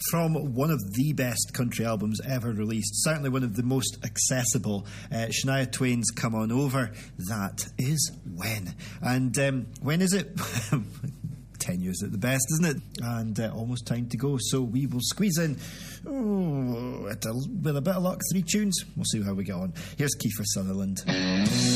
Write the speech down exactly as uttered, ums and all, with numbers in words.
from one of the best country albums ever released, certainly one of the most accessible, uh, Shania Twain's Come On Over. That is When. And um, when is it? Ten years at the best, isn't it? And uh, almost time to go, so we will squeeze in, oh, with a bit of luck, three tunes. We'll see how we get on. Here's Kiefer Sutherland.